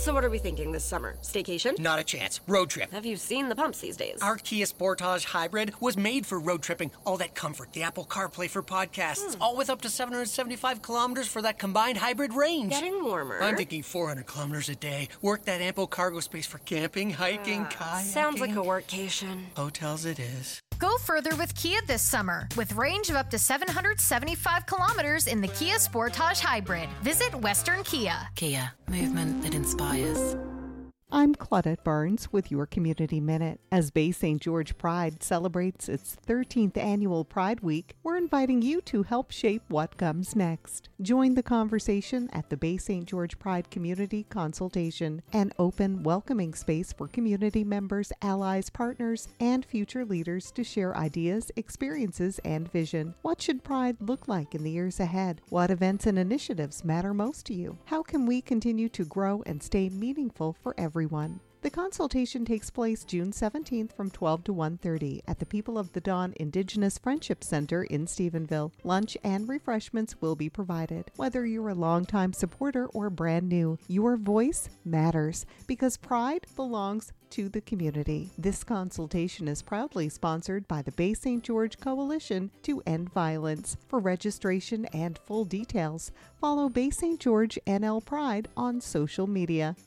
So what are we thinking this summer? Staycation? Not a chance. Road trip. Have you seen the pumps these days? Our Kia Sportage Hybrid was made for road tripping. All that comfort, the Apple CarPlay for podcasts, all with up to 775 kilometers for that combined hybrid range. Getting warmer. I'm thinking 400 kilometers a day. Work that ample cargo space for camping, hiking, kayaking. Sounds like a workcation. Hotels it is. Go further with Kia this summer with range of up to 775 kilometers in the Kia Sportage Hybrid. Visit Western Kia. Kia, movement that inspires. I'm Claudette Barnes with your Community Minute. As Bay St. George Pride celebrates its 13th annual Pride Week, we're inviting you to help shape what comes next. Join the conversation at the Bay St. George Pride Community Consultation, an open, welcoming space for community members, allies, partners, and future leaders to share ideas, experiences, and vision. What should Pride look like in the years ahead? What events and initiatives matter most to you? How can we continue to grow and stay meaningful for everyone? The consultation takes place June 17th from 12 to 1:30 at the People of the Dawn Indigenous Friendship Center in Stephenville. Lunch and refreshments will be provided. Whether you're a longtime supporter or brand new, your voice matters because Pride belongs to the community. This consultation is proudly sponsored by the Bay St. George Coalition to End Violence. For registration and full details, follow Bay St. George NL Pride on social media.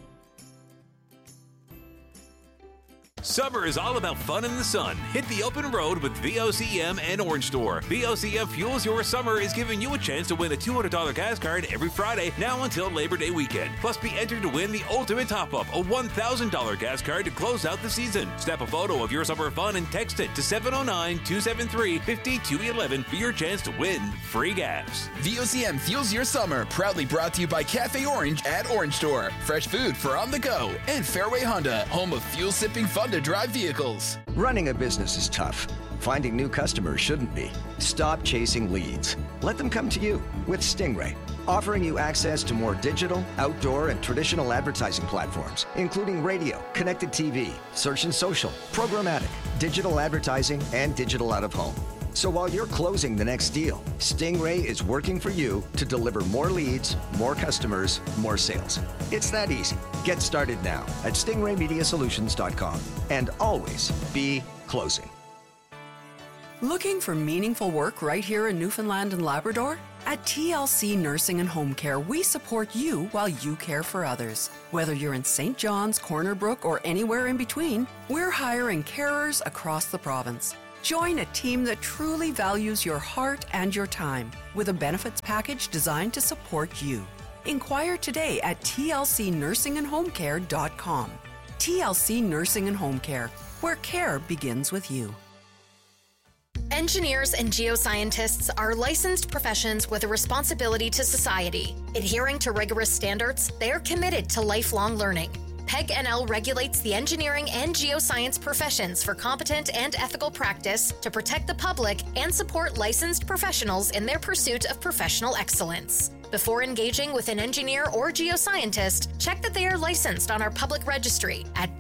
Summer is all about fun in the sun. Hit the open road with VOCM and Orange Store. VOCM Fuels Your Summer is giving you a chance to win a $200 gas card every Friday now until Labor Day weekend. Plus, be entered to win the ultimate top-up, a $1,000 gas card to close out the season. Snap a photo of your summer fun and text it to 709-273-5211 for your chance to win free gas. VOCM Fuels Your Summer, proudly brought to you by Cafe Orange at Orange Store. Fresh food for on the go. And Fairway Honda, home of fuel-sipping fun to drive vehicles. Running a business is tough. Finding new customers shouldn't be. Stop chasing leads. Let them come to you with Stingray, offering you access to more digital, outdoor, and traditional advertising platforms, including radio, connected TV, search and social, programmatic, digital advertising, and digital out-of-home. So while you're closing the next deal, Stingray is working for you to deliver more leads, more customers, more sales. It's that easy. Get started now at stingraymediasolutions.com and always be closing. Looking for meaningful work right here in Newfoundland and Labrador? At TLC Nursing and Home Care, we support you while you care for others. Whether you're in St. John's, Corner Brook, or anywhere in between, we're hiring carers across the province. Join a team that truly values your heart and your time with a benefits package designed to support you. Inquire today at tlcnursingandhomecare.com. TLC Nursing and Home Care, where care begins with you. Engineers and geoscientists are licensed professions with a responsibility to society. Adhering to rigorous standards, they are committed to lifelong learning. PEG NL regulates the engineering and geoscience professions for competent and ethical practice to protect the public and support licensed professionals in their pursuit of professional excellence. Before engaging with an engineer or geoscientist, check that they are licensed on our public registry at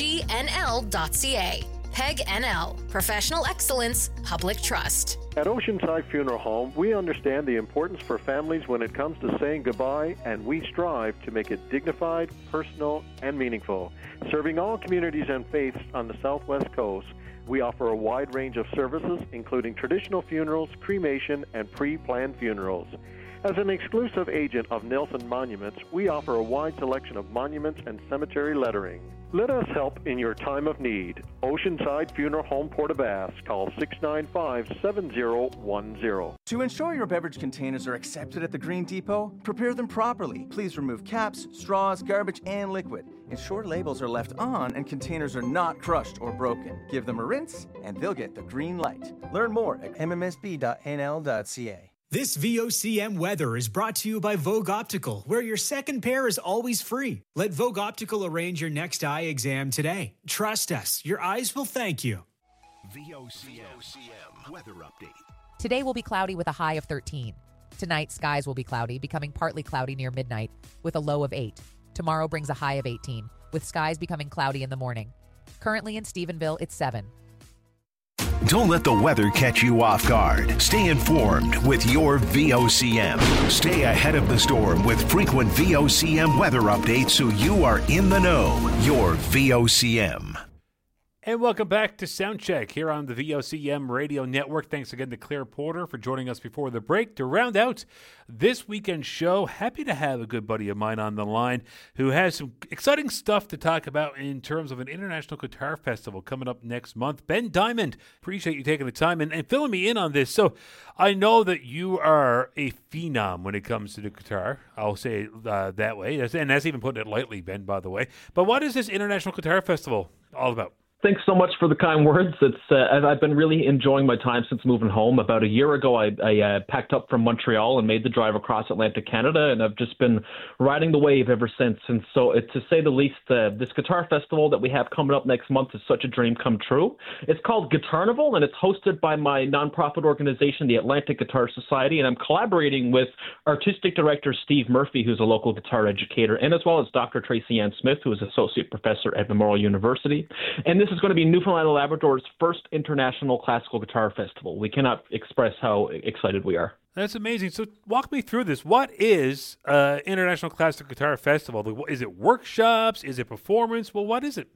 pegnl.ca. PEG NL, Professional Excellence, Public Trust. At Oceanside Funeral Home, we understand the importance for families when it comes to saying goodbye, and we strive to make it dignified, personal, and meaningful. Serving all communities and faiths on the Southwest Coast, we offer a wide range of services, including traditional funerals, cremation, and pre-planned funerals. As an exclusive agent of Nelson Monuments, we offer a wide selection of monuments and cemetery lettering. Let us help in your time of need. Oceanside Funeral Home, Port aux Basques. Call 695-7010. To ensure your beverage containers are accepted at the Green Depot, prepare them properly. Please remove caps, straws, garbage, and liquid. Ensure labels are left on and containers are not crushed or broken. Give them a rinse, and they'll get the green light. Learn more at mmsb.nl.ca. This VOCM weather is brought to you by Vogue Optical, where your second pair is always free. Let Vogue Optical arrange your next eye exam today. Trust us, your eyes will thank you. VOCM weather update. Today will be cloudy with a high of 13. Tonight, skies will be cloudy, becoming partly cloudy near midnight with a low of 8. Tomorrow brings a high of 18, with skies becoming cloudy in the morning. Currently in Stephenville, it's 7. Don't let the weather catch you off guard. Stay informed with your VOCM. Stay ahead of the storm with frequent VOCM weather updates so you are in the know. Your VOCM. And welcome back to Soundcheck here on the VOCM Radio Network. Thanks again to Claire Porter for joining us before the break. To round out this weekend show, happy to have a good buddy of mine on the line who has some exciting stuff to talk about in terms of an International Guitar Festival coming up next month. Ben Diamond, appreciate you taking the time and filling me in on this. So I know that you are a phenom when it comes to the guitar. I'll say it that way. And that's even putting it lightly, Ben, by the way. But what is this International Guitar Festival all about? Thanks so much for the kind words. I've been really enjoying my time since moving home. About a year ago, I packed up from Montreal and made the drive across Atlantic Canada, and I've just been riding the wave ever since. And so, to say the least, this guitar festival that we have coming up next month is such a dream come true. It's called Guitarnival, and it's hosted by my nonprofit organization, the Atlantic Guitar Society, and I'm collaborating with Artistic Director Steve Murphy, who's a local guitar educator, and as well as Dr. Tracy Ann Smith, who is Associate Professor at Memorial University. And this is going to be Newfoundland and Labrador's first international classical guitar festival. We cannot express how excited we are. That's amazing. So walk me through this. What is International Classical Guitar Festival? Is it workshops? Is it performance? Well, what is it?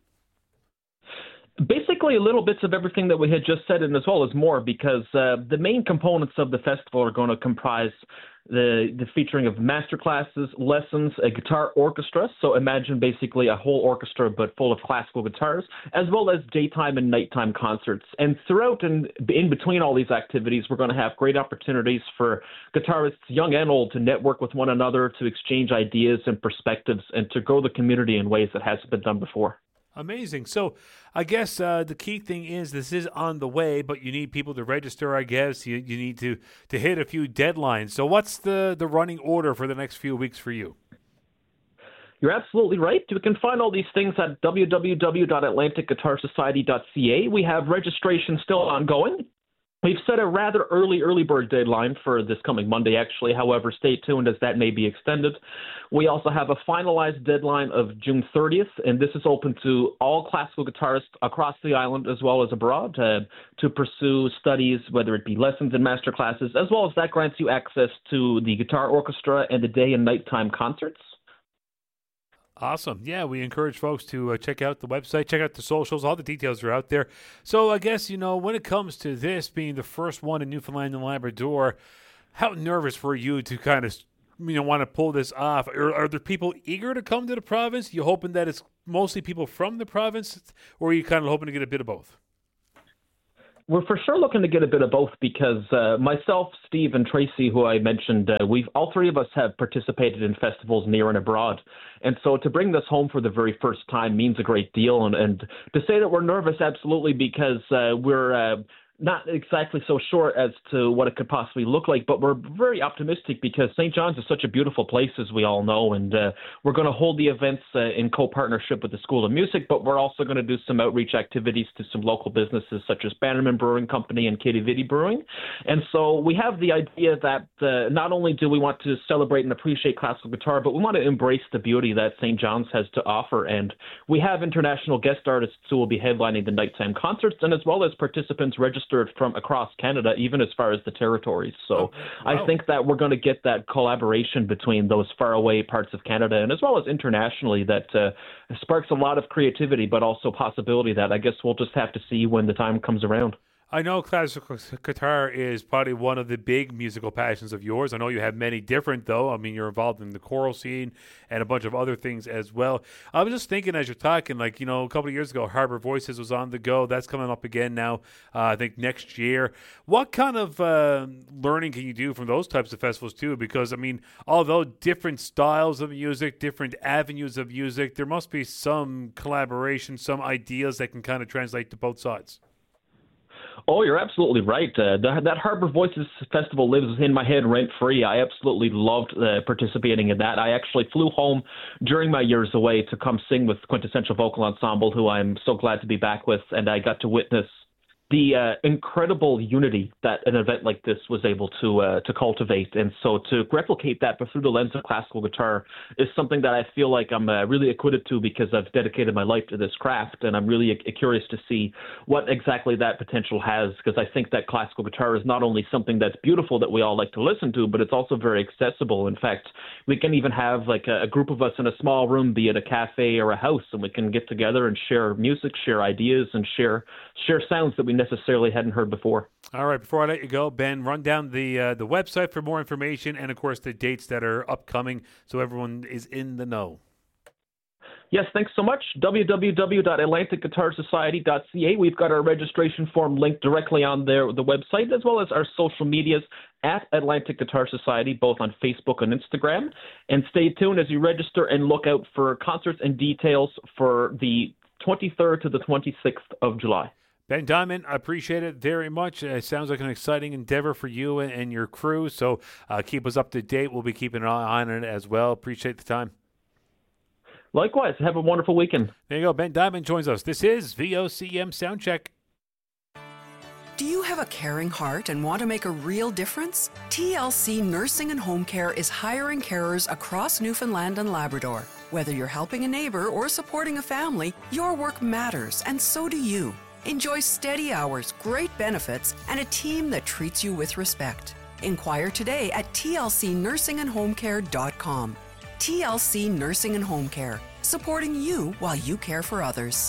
Basically, little bits of everything that we had just said, and as well as more, because the main components of the festival are going to comprise the featuring of master classes, lessons, a guitar orchestra. So imagine basically a whole orchestra but full of classical guitars, as well as daytime and nighttime concerts. And throughout and in between all these activities, we're going to have great opportunities for guitarists, young and old, to network with one another, to exchange ideas and perspectives, and to grow the community in ways that hasn't been done before. Amazing. So I guess the key thing is this is on the way, but you need people to register, I guess. You need to hit a few deadlines. So what's the running order for the next few weeks for you? You're absolutely right. You can find all these things at www.atlanticguitarsociety.ca. We have registration still ongoing. We've set a rather early bird deadline for this coming Monday, actually. However, stay tuned as that may be extended. We also have a finalized deadline of June 30th, and this is open to all classical guitarists across the island as well as abroad to pursue studies, whether it be lessons and master classes, as well as that grants you access to the guitar orchestra and the day and nighttime concerts. Awesome. Yeah, we encourage folks to check out the website, check out the socials. All the details are out there. So I guess, when it comes to this being the first one in Newfoundland and Labrador, how nervous were you to kind of, want to pull this off? Are there people eager to come to the province? You hoping that it's mostly people from the province, or are you kind of hoping to get a bit of both? We're for sure looking to get a bit of both because myself, Steve, and Tracy, who I mentioned, all three of us have participated in festivals near and abroad. And so to bring this home for the very first time means a great deal. And to say that we're nervous, absolutely, because we're not exactly so sure as to what it could possibly look like, but we're very optimistic because St. John's is such a beautiful place, as we all know, and we're going to hold the events in co-partnership with the School of Music, but we're also going to do some outreach activities to some local businesses such as Bannerman Brewing Company and Kitty Vitty Brewing. And so we have the idea that not only do we want to celebrate and appreciate classical guitar, but we want to embrace the beauty that St. John's has to offer. And we have international guest artists who will be headlining the nighttime concerts, and as well as participants registered from across Canada, even as far as the territories. So wow. I think that we're going to get that collaboration between those faraway parts of Canada and as well as internationally that sparks a lot of creativity, but also possibility that I guess we'll just have to see when the time comes around. I know classical guitar is probably one of the big musical passions of yours. I know you have many different, though. I mean, you're involved in the choral scene and a bunch of other things as well. I was just thinking as you're talking, a couple of years ago, Harbor Voices was on the go. That's coming up again now, I think, next year. What kind of learning can you do from those types of festivals, too? Because, although different styles of music, different avenues of music, there must be some collaboration, some ideas that can kind of translate to both sides. Oh, you're absolutely right. That Harbor Voices Festival lives in my head rent-free. I absolutely loved participating in that. I actually flew home during my years away to come sing with Quintessential Vocal Ensemble, who I'm so glad to be back with, and I got to witness the incredible unity that an event like this was able to cultivate. And so to replicate that, but through the lens of classical guitar, is something that I feel like I'm really acquitted to because I've dedicated my life to this craft. And I'm really curious to see what exactly that potential has, because I think that classical guitar is not only something that's beautiful that we all like to listen to, but it's also very accessible. In fact, we can even have like a group of us in a small room, be it a cafe or a house, and we can get together and share music, share ideas, and share sounds that we necessarily hadn't heard before. All right, before I let you go, Ben, run down the website for more information and, of course, the dates that are upcoming so everyone is in the know. Yes, thanks so much. www.atlanticguitarsociety.ca. We've got our registration form linked directly on the website, as well as our social medias at Atlantic Guitar Society, both on Facebook and Instagram. And stay tuned as you register and look out for concerts and details for the 23rd to the 26th of July. Ben Diamond, I appreciate it very much. It sounds like an exciting endeavor for you and your crew, so keep us up to date. We'll be keeping an eye on it as well. Appreciate the time. Likewise. Have a wonderful weekend. There you go. Ben Diamond joins us. This is VOCM Soundcheck. Do you have a caring heart and want to make a real difference? TLC Nursing and Home Care is hiring carers across Newfoundland and Labrador. Whether you're helping a neighbor or supporting a family, your work matters, and so do you. Enjoy steady hours, great benefits, and a team that treats you with respect. Inquire today at tlcnursingandhomecare.com. TLC Nursing and Home Care, supporting you while you care for others.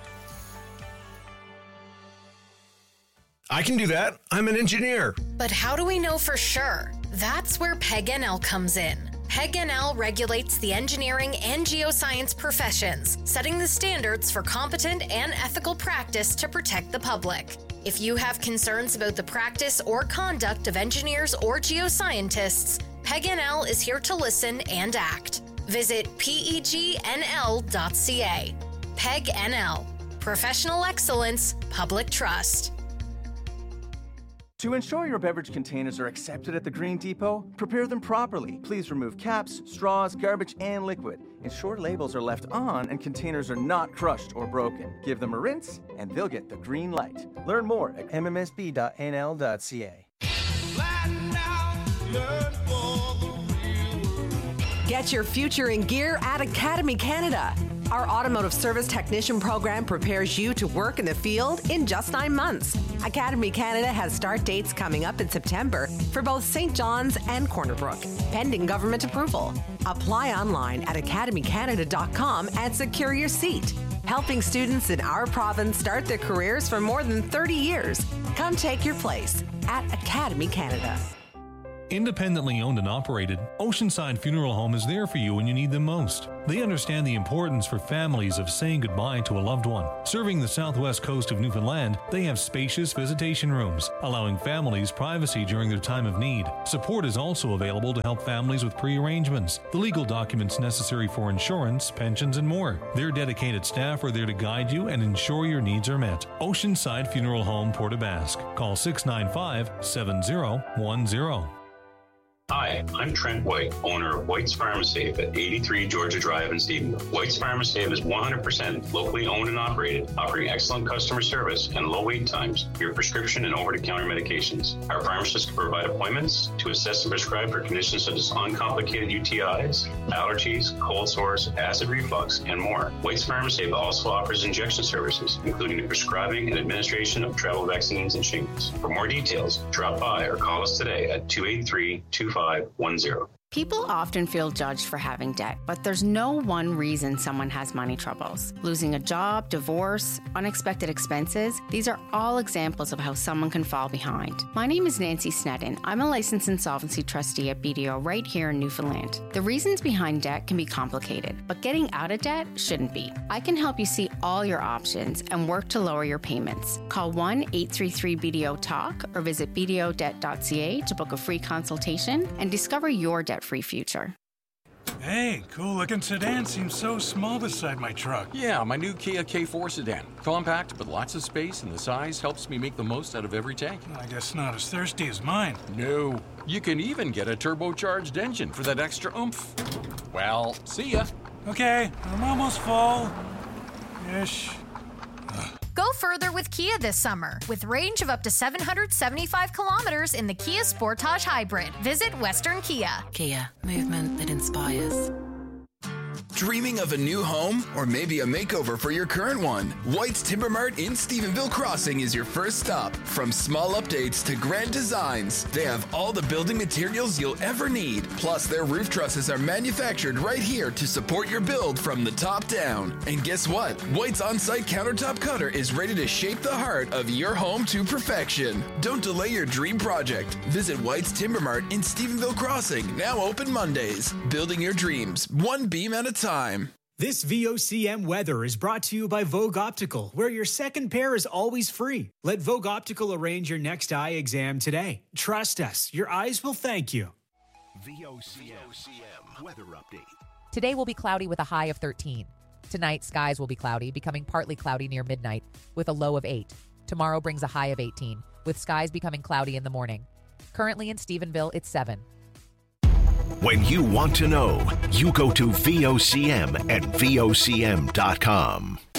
I can do that. I'm an engineer. But how do we know for sure? That's where PEG-NL comes in. PEG-NL regulates the engineering and geoscience professions, setting the standards for competent and ethical practice to protect the public. If you have concerns about the practice or conduct of engineers or geoscientists, PEG-NL is here to listen and act. Visit PEGNL.ca. PEG-NL. Professional excellence, public trust. To ensure your beverage containers are accepted at the Green Depot, prepare them properly. Please remove caps, straws, garbage, and liquid. Ensure labels are left on and containers are not crushed or broken. Give them a rinse, and they'll get the green light. Learn more at mmsb.nl.ca. Get your future in gear at Academy Canada. Our automotive service technician program prepares you to work in the field in just 9 months. Academy Canada has start dates coming up in September for both St. John's and Corner Brook, pending government approval. Apply online at academycanada.com and secure your seat. Helping students in our province start their careers for more than 30 years. Come take your place at Academy Canada. Independently owned and operated, Oceanside Funeral Home is there for you when you need them most. They understand the importance for families of saying goodbye to a loved one. Serving the southwest coast of Newfoundland, they have spacious visitation rooms, allowing families privacy during their time of need. Support is also available to help families with pre-arrangements, the legal documents necessary for insurance, pensions, and more. Their dedicated staff are there to guide you and ensure your needs are met. Oceanside Funeral Home, Port aux Basques. Call 695-7010. Hi, I'm Trent White, owner of White's Pharmasafe at 83 Georgia Drive in Stephenville. White's Pharmasafe is 100% locally owned and operated, offering excellent customer service and low wait times for your prescription and over-the-counter medications. Our pharmacists can provide appointments to assess and prescribe for conditions such as uncomplicated UTIs, allergies, cold sores, acid reflux, and more. White's Pharmasafe also offers injection services, including the prescribing and administration of travel vaccines and shingles. For more details, drop by or call us today at 283-2510. People often feel judged for having debt, but there's no one reason someone has money troubles. Losing a job, divorce, unexpected expenses, these are all examples of how someone can fall behind. My name is Nancy Sneddon. I'm a licensed insolvency trustee at BDO right here in Newfoundland. The reasons behind debt can be complicated, but getting out of debt shouldn't be. I can help you see all your options and work to lower your payments. Call 1-833-BDO-TALK or visit bdodebt.ca to book a free consultation and discover your debt-free future. Hey, cool-looking sedan seems so small beside my truck. Yeah, my new Kia K4 sedan. Compact, but lots of space, and the size helps me make the most out of every tank. I guess not as thirsty as mine. No. You can even get a turbocharged engine for that extra oomph. Well, see ya. Okay, I'm almost full. Ish. Go further with Kia this summer, with range of up to 775 kilometers in the Kia Sportage Hybrid. Visit Western Kia. Kia, movement that inspires. Dreaming of a new home or maybe a makeover for your current one? White's Timber Mart in Stephenville Crossing is your first stop. From small updates to grand designs, they have all the building materials you'll ever need. Plus, their roof trusses are manufactured right here to support your build from the top down. And guess what? White's on-site countertop cutter is ready to shape the heart of your home to perfection. Don't delay your dream project. Visit White's Timber Mart in Stephenville Crossing, now open Mondays. Building your dreams, one beam at a time. This VOCM weather is brought to you by Vogue Optical, where your second pair is always free. Let Vogue Optical arrange your next eye exam today. Trust us, your eyes will thank you. VOCM weather update. Today will be cloudy with a high of 13. Tonight, skies will be cloudy, becoming partly cloudy near midnight with a low of 8. Tomorrow brings a high of 18, with skies becoming cloudy in the morning. Currently in Stephenville, it's 7. When you want to know, you go to VOCM at VOCM.com.